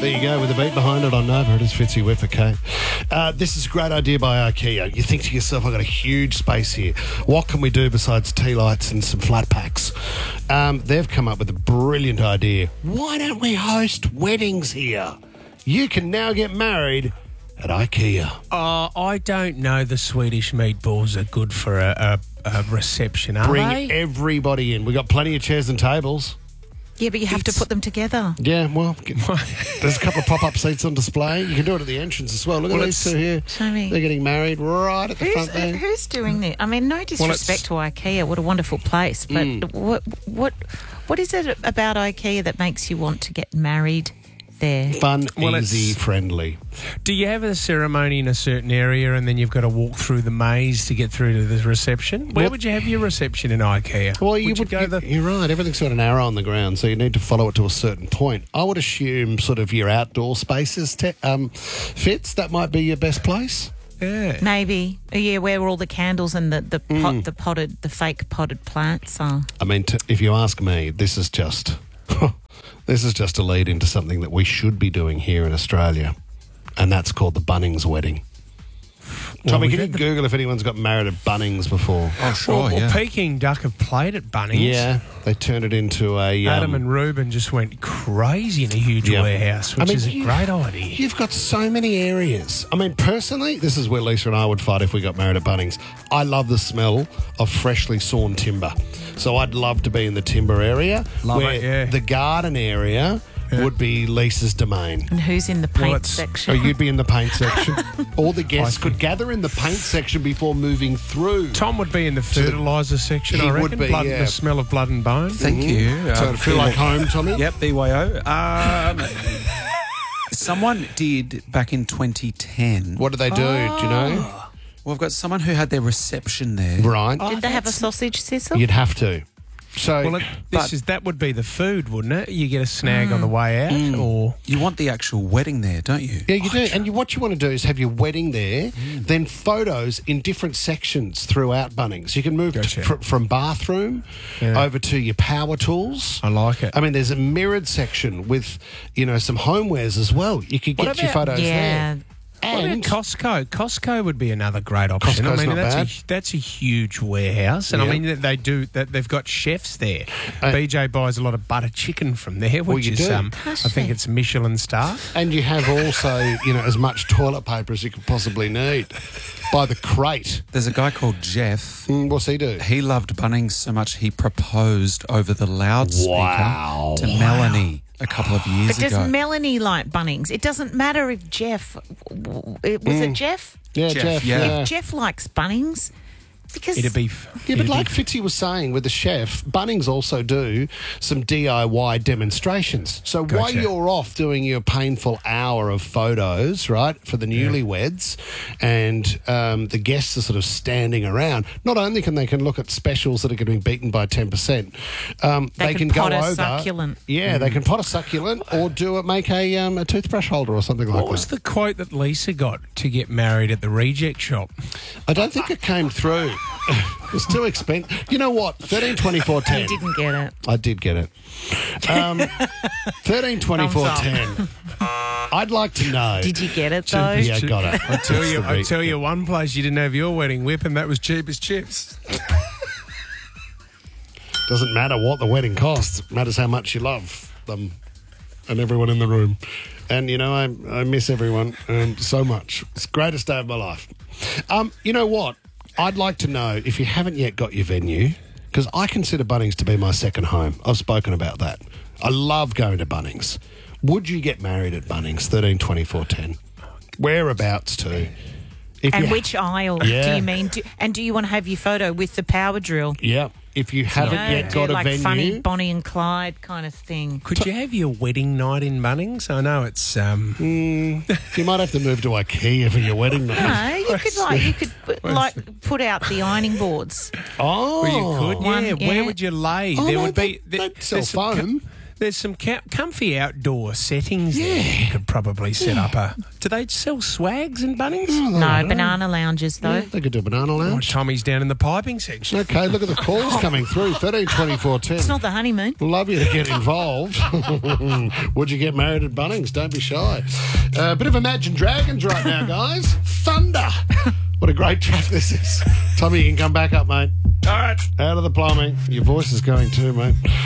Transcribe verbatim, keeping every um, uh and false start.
There you go, with the beat behind it on Nova. It is Fitzy with a K. Uh, this is a great idea by IKEA. You think to yourself, I've got a huge space here. What can we do besides tea lights and some flat packs? Um, they've come up with a brilliant idea. Why don't we host weddings here? You can now get married at IKEA. Uh, I don't know the Swedish meatballs are good for a, a, a reception, are Bring they? everybody in. We've got plenty of chairs and tables. Yeah, but you have It's- to put them together. Yeah, well, get- there's a couple of pop-up seats on display. You can do it at the entrance as well. Look at Well, these it's- two here. Show me. They're getting married right at the Who's, front there. who's doing this? I mean, no disrespect to IKEA. What a wonderful place. But Mm. what what what is it about IKEA that makes you want to get married there? Fun, Well, easy, it's- friendly. Do you have a ceremony in a certain area and then you've got to walk through the maze to get through to the reception? Where Well- would you have your reception in IKEA? Well, you would, would you go the... You're right. Everything's got an arrow on the ground, so you need to follow it to a certain point. I would assume sort of your outdoor spaces te- um, fits. That might be your best place. Yeah. Maybe. Yeah, where all the candles and the, the Mm. pot, the potted, the fake potted plants are. I mean, t- if you ask me, this is just this is just a lead into something that we should be doing here in Australia, and that's called the Bunnings wedding. Well, Tommy, we can you got the- Google if anyone's got married at Bunnings before? Oh, sure, Well, well, yeah. Peking Duck have played at Bunnings. Yeah, they turned it into a um, Adam and Ruben just went crazy in a huge Yeah. warehouse, which I mean, is a you- great idea. You've got so many areas. I mean, personally, this is where Lisa and I would fight if we got married at Bunnings. I love the smell of freshly sawn timber. So I'd love to be in the timber area. Love where it, yeah. The garden area Yeah. would be Lisa's domain. And who's in the paint Well, it's- So section? you'd be in the paint section. All the guests I could think- gather in the paint section before moving through. Tom would be in the fertiliser section, He I would reckon. be, blood, yeah. The smell of blood and bone. Thank you. So Uh, it'd feel like home, Tommy? Yep, B Y O. Um, someone did back in twenty ten. What do they do? Do you know? Well, I've got someone who had their reception there. Right. Did they have a sausage sizzle? You'd have to. So Well, it, this But- is that would be the food, wouldn't it? You get a snag on the way out, or You want the actual wedding there, don't you? yeah, you do. And you, what you want to do is have your wedding there, Mm. then photos in different sections throughout Bunnings. You can move Gotcha. to, fr- from bathroom Yeah. over to your power tools. I like it. I mean, there's a mirrored section with, you know, some homewares as well. You could What get your about- photos yeah. there. What about And Costco? Costco would be another great option. Costco's I mean, not that's bad. a that's a huge warehouse, and Yeah. I mean they do that. They've got chefs there. Uh, B J buys a lot of butter chicken from there, Well, which you is do. um, Does I think she? it's Michelin star. and you have also, you know, as much toilet paper as you could possibly need by the crate. There's a guy called Jeff. Mm, what's he do? He loved Bunnings so much he proposed over the loudspeaker Wow. to Melanie a couple of years But does ago. Melanie like Bunnings? It doesn't matter if Jeff... w- w- Was it Jeff? Yeah, Jeff, Jeff. yeah. yeah. If Jeff likes Bunnings, because... It'd be Yeah, but it'd like be, Fitzy was saying with the chef, Bunnings also do some D I Y demonstrations. So while Gotcha. you're off doing your painful hour of photos, right, for the newlyweds, and um, the guests are sort of standing around, not only can they can look at specials that are getting beaten by ten percent, um, They they, can can, pot go a over. succulent. Yeah, they can pot a succulent or do it, make a, um, a toothbrush holder or something like what was that. the quote that Lisa got to get married at the reject shop? I don't think it came through. It was too expensive. You know what? thirteen twenty-four ten. He didn't get it. I did get it. Um, thirteen twenty-four ten. I'd like to know. Did you get it, though? Yeah, I got it. I tell you, That's the I beat. tell you, one place you didn't have your wedding whip, and that was cheap as chips. Doesn't matter what the wedding costs. It matters how much you love them and everyone in the room. And, you know, I, I miss everyone um, so much. It's the greatest day of my life. Um, you know what? I'd like to know if you haven't yet got your venue, because I consider Bunnings to be my second home. I've spoken about that. I love going to Bunnings. Would you get married at Bunnings? thirteen twenty-four ten. Whereabouts too? If And you- which aisle do Yeah. you mean? Do, and do you want to have your photo with the power drill? Yeah. If you haven't You know, yet do got a like venue. funny Bonnie and Clyde kind of thing. Could you have your wedding night in Bunnings? I know it's um. You might have to move to IKEA for your wedding night. No, you could like you could put- like put out the ironing boards. Oh, Well, you could, One, yeah. yeah. Where would you lay? Oh, there no, would be. they- there- they'd sell there's some foam. There's some ca- comfy outdoor settings there. You could probably set up a... Do they sell swags in Bunnings? No, banana lounges though. Yeah, they could do a banana Oh, lounge. Tommy's down in the piping section. Okay, look at the calls coming through. thirteen twenty-four ten. It's not the honeymoon. Love you to get involved. Would you get married at Bunnings? Don't be shy. A uh, bit of Imagine Dragons right now, guys. Thunder. What a great track this is. Tommy, you can come back up, mate. All right. Out of the plumbing. Your voice is going too, mate.